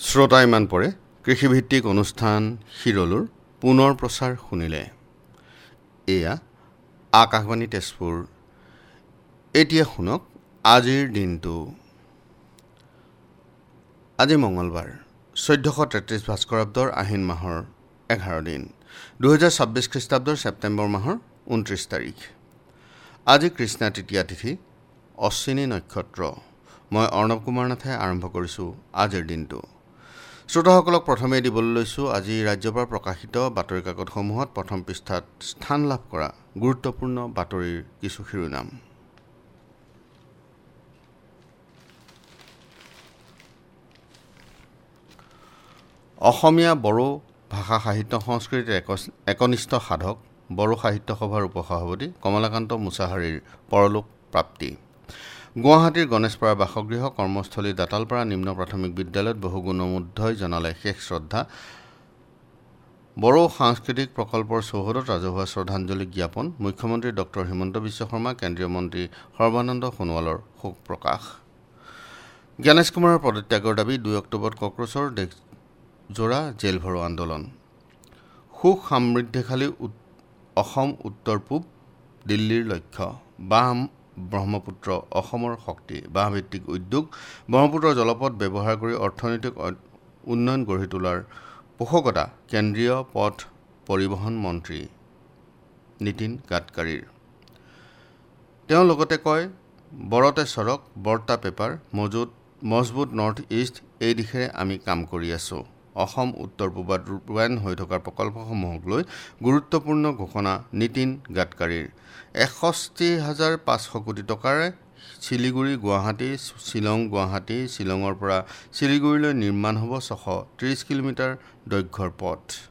শ্ৰোতা ইমান পৰে কৃষিভিত্তিক অনুষ্ঠান শিৰলুৰ পুনৰ প্ৰচাৰ শুনিলে। এয়া আকাশবাণী তেজপুৰ। এতিয়া শুনক আজিৰ দিনটো। আজি মঙলবাৰ 1433 ভাস্কৰাব্দৰ আহিন মাহৰ 11 দিন, 2026 খ্ৰীষ্টাব্দৰ ছেপ্টেম্বৰ মাহৰ 29 তাৰিখ। আজি কৃষ্ণা তৃতীয়া তিথি, অশ্বিনী নক্ষত্ৰ। মই অৰ্ণৱ কুমাৰ নাথে আৰম্ভ কৰিছোঁ আজিৰ দিনটো। শ্ৰোতাসকলক প্ৰথমে দিবলৈ লৈছোঁ আজি ৰাজ্যৰ পৰা প্ৰকাশিত বাতৰি কাকতসমূহত প্ৰথম পৃষ্ঠাত স্থান লাভ কৰা গুৰুত্বপূৰ্ণ বাতৰিৰ কিছু শিৰোনাম। অসমীয়া বড়ো ভাষা সাহিত্য সংস্কৃতিৰ একনিষ্ঠ সাধক বড়ো সাহিত্য সভাৰ উপসভাপতি কমলাকান্ত মুছাহাৰীৰ পৰলোক প্ৰাপ্তি। গুৱাহাটীৰ গণেশপাৰা বাসগৃহ কৰ্মস্থলী দাঁতালপাৰা নিম্ন প্ৰাথমিক বিদ্যালয়ত বহু গুণমুগ্ধই জনালে শেষ শ্ৰদ্ধা। বড়ো সাংস্কৃতিক প্ৰকল্পৰ চৌহদত ৰাজহুৱা শ্ৰদ্ধাঞ্জলি জ্ঞাপন। মুখ্যমন্ত্ৰী ডক্টৰ হিমন্ত বিশ্ব শৰ্মা, কেন্দ্ৰীয় মন্ত্ৰী সৰ্বানন্দ সোণোৱালৰ শোক প্ৰকাশ। জ্ঞানেশ কুমাৰৰ পদত্যাগৰ দাবী। 2 অক্টোবৰত কক্ৰোচৰ দেশজোৰা জেল ভৰো আন্দোলন। সুখ সমৃদ্ধিশালী অসম উত্তৰ পূব দিল্লীৰ লক্ষ্য। বাঁহ ব্ৰহ্মপুত্ৰ অসমৰ শক্তি। বাঁহভিত্তিক উদ্যোগ। ব্ৰহ্মপুত্ৰৰ জলপথ ব্যৱহাৰ কৰি অৰ্থনৈতিক উন্নয়ন গঢ়ি তোলাৰ পোষকতা কেন্দ্ৰীয় পথ পৰিবহণ মন্ত্ৰী নীতিন গাডকাৰীৰ। তেওঁ লগতে কয়, বৰতে চৰক বৰ্তা পেপাৰ মজবুত নৰ্থ ইষ্ট, এই দিশে আমি কাম কৰি আছোঁ। অসম উত্তৰ পূবত ৰূপায়ণ হৈ থকা প্ৰকল্পসমূহক লৈ গুৰুত্বপূৰ্ণ ঘোষণা নীতিন গাডকাৰীৰ। 61,500 কোটি টকাৰে শিলিগুৰি গুৱাহাটী শ্বিলং গুৱাহাটী শ্বিলঙৰ পৰা শিলিগুৰিলৈ নিৰ্মাণ হ'ব 630 কিলোমিটাৰ দৈৰ্ঘ্যৰ পথ।